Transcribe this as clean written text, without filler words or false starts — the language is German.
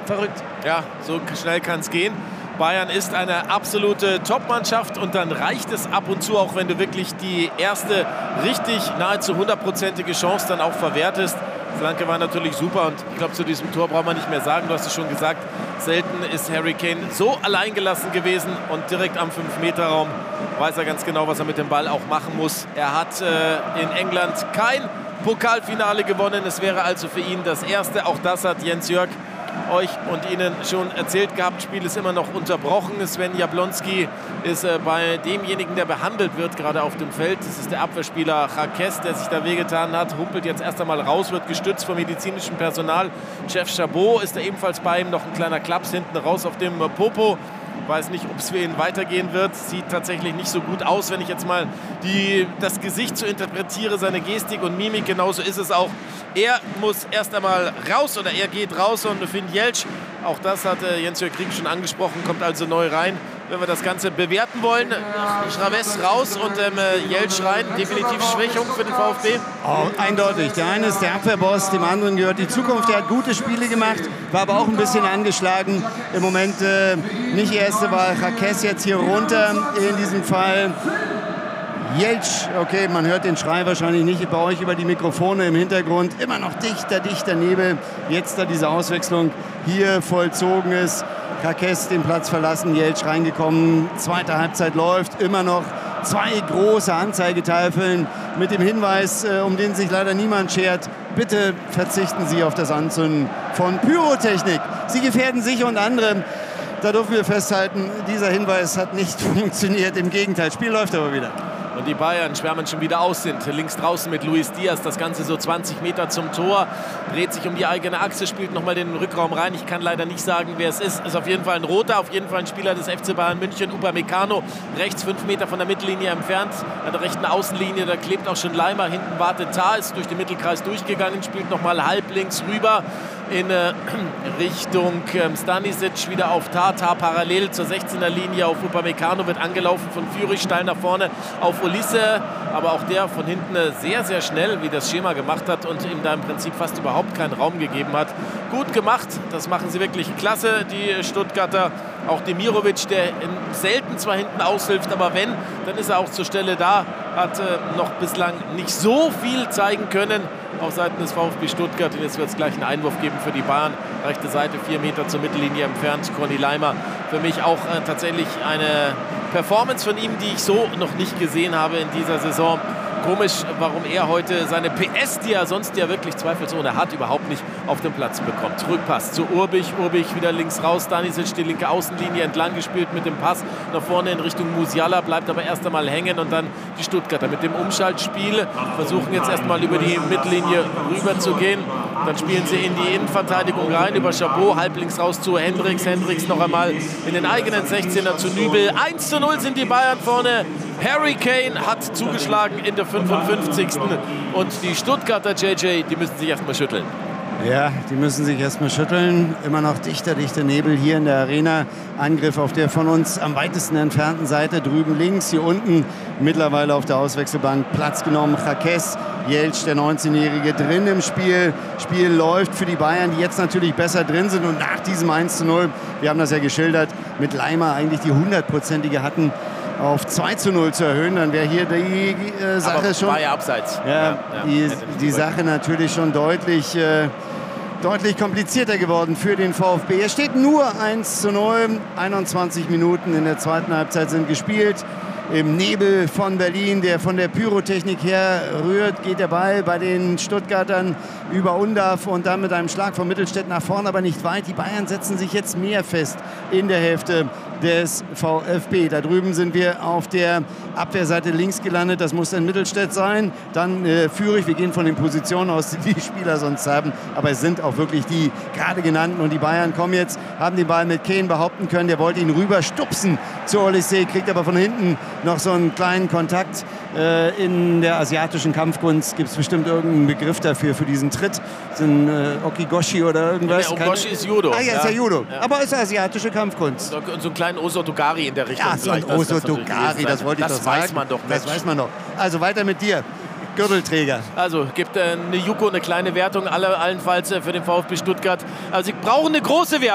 verrückt. Ja, so schnell kann es gehen. Bayern ist eine absolute Top-Mannschaft und dann reicht es ab und zu, auch wenn du wirklich die erste richtig nahezu 100%ige Chance dann auch verwertest. Die Flanke war natürlich super und ich glaube, zu diesem Tor braucht man nicht mehr sagen. Du hast es schon gesagt, selten ist Harry Kane so alleingelassen gewesen und direkt am 5-Meter-Raum weiß er ganz genau, was er mit dem Ball auch machen muss. Er hat in England kein Pokalfinale gewonnen. Es wäre also für ihn das erste. Auch das hat Jens Jörg euch und Ihnen schon erzählt gehabt. Das Spiel ist immer noch unterbrochen. Sven Jablonski ist bei demjenigen, der behandelt wird, gerade auf dem Feld. Das ist der Abwehrspieler Jaques, der sich da wehgetan hat. Humpelt jetzt erst einmal raus, wird gestützt vom medizinischen Personal. Jeff Chabot ist da ebenfalls bei ihm. Noch ein kleiner Klaps hinten raus auf dem Popo. Weiß nicht, ob es für ihn weitergehen wird. Sieht tatsächlich nicht so gut aus, wenn ich jetzt mal das Gesicht so interpretiere, seine Gestik und Mimik. Genauso ist es auch. Er muss erst einmal raus oder er geht raus und Finn Jeltsch, auch das hat Jens-Jörg Krieg schon angesprochen, kommt also neu rein. Wenn wir das Ganze bewerten wollen, Chavez raus und Jeltsch rein. Definitiv Schwächung für den VfB. Oh, eindeutig. Der eine ist der Abwehrboss, dem anderen gehört die Zukunft. Der hat gute Spiele gemacht, war aber auch ein bisschen angeschlagen. Im Moment nicht erste Wahl. Jaques jetzt hier runter in diesem Fall. Jeltsch, okay, man hört den Schrei wahrscheinlich nicht bei euch über die Mikrofone im Hintergrund. Immer noch dichter Nebel. Jetzt da diese Auswechslung hier vollzogen ist. Jaques den Platz verlassen, Jeltsch reingekommen. Zweite Halbzeit läuft. Immer noch 2 große Anzeigetafeln mit dem Hinweis, um den sich leider niemand schert. Bitte verzichten Sie auf das Anzünden von Pyrotechnik. Sie gefährden sich und andere. Da dürfen wir festhalten, dieser Hinweis hat nicht funktioniert. Im Gegenteil, Spiel läuft aber wieder. Und die Bayern schwärmen schon wieder aus, sind links draußen mit Luis Diaz, das Ganze so 20 Meter zum Tor, dreht sich um die eigene Achse, spielt nochmal den Rückraum rein. Ich kann leider nicht sagen, wer es ist. Ist auf jeden Fall ein Roter, auf jeden Fall ein Spieler des FC Bayern München, Upamecano, rechts 5 Meter von der Mittellinie entfernt, an der rechten Außenlinie, da klebt auch schon Leimer, hinten wartet Tah, ist durch den Mittelkreis durchgegangen, spielt nochmal halb links rüber in Richtung Stanisic, wieder auf Tah parallel zur 16er Linie auf Upamecano, wird angelaufen von Führig, steil nach vorne auf Olise, aber auch der von hinten sehr, sehr schnell, wie das Schema gemacht hat und ihm da im Prinzip fast überhaupt keinen Raum gegeben hat. Gut gemacht, das machen sie wirklich klasse, die Stuttgarter. Auch Demirovic, der selten zwar hinten aushilft, aber wenn, dann ist er auch zur Stelle da. Hat noch bislang nicht so viel zeigen können auf Seiten des VfB Stuttgart. Und jetzt wird es gleich einen Einwurf geben für die Bayern. Rechte Seite, 4 Meter zur Mittellinie entfernt. Conny Leimer, für mich auch tatsächlich eine Performance von ihm, die ich so noch nicht gesehen habe in dieser Saison. Komisch, warum er heute seine PS, die er sonst ja wirklich zweifelsohne hat, überhaupt nicht auf den Platz bekommt. Rückpass zu Urbich, Urbich wieder links raus, Stanisic die linke Außenlinie entlang gespielt mit dem Pass nach vorne in Richtung Musiala, bleibt aber erst einmal hängen und dann die Stuttgarter mit dem Umschaltspiel versuchen jetzt erstmal über die Mittellinie rüber zu gehen. Dann spielen sie in die Innenverteidigung rein über Chabot, halblinks raus zu Hendricks. Hendricks noch einmal in den eigenen 16er zu Nübel. 1:0 sind die Bayern vorne. Harry Kane hat zugeschlagen in der 55. Und die Stuttgarter JJ, die müssen sich erstmal schütteln. Ja, die müssen sich erstmal schütteln. Immer noch dichter Nebel hier in der Arena. Angriff auf der von uns am weitesten entfernten Seite, drüben links, hier unten. Mittlerweile auf der Auswechselbank Platz genommen. Jaques, Jeltsch, der 19-Jährige, drin im Spiel. Spiel läuft für die Bayern, die jetzt natürlich besser drin sind. Und nach diesem 1:0, wir haben das ja geschildert, mit Leimer eigentlich die 100%ige hatten, auf 2:0 zu erhöhen, dann wäre hier die Sache aber schon... war ja abseits. Ja, die Sache natürlich schon deutlich komplizierter geworden für den VfB. Es steht nur 1:0, 21 Minuten in der zweiten Halbzeit sind gespielt. Im Nebel von Berlin, der von der Pyrotechnik her rührt, geht der Ball bei den Stuttgartern über Undav und dann mit einem Schlag von Mittelstädt nach vorne, aber nicht weit. Die Bayern setzen sich jetzt mehr fest in der Hälfte des VfB. Da drüben sind wir auf der Abwehrseite links gelandet. Das muss dann Mittelstädt sein. Dann Führig. Wir gehen von den Positionen aus, die die Spieler sonst haben. Aber es sind auch wirklich die gerade genannten. Und die Bayern kommen jetzt, haben den Ball mit Kane behaupten können. Der wollte ihn rüber stupsen zu Olise, kriegt aber von hinten noch so einen kleinen Kontakt. In der asiatischen Kampfkunst gibt es bestimmt irgendeinen Begriff dafür, für diesen Tritt. So ein Okigoshi oder irgendwas. Ja, Okigoshi ist Judo. Ah ja, ist ja Judo. Ja. Aber ist asiatische Kampfkunst. Und so einen kleinen Osotogari in der Richtung. Ja, so ein Osotogari, das wollte ich doch sagen. Das weiß man doch. Das weiß man doch. Also weiter mit dir. Gürtelträger. Also gibt eine Juko eine kleine Wertung, allenfalls für den VfB Stuttgart. Also sie brauchen eine große Wertung.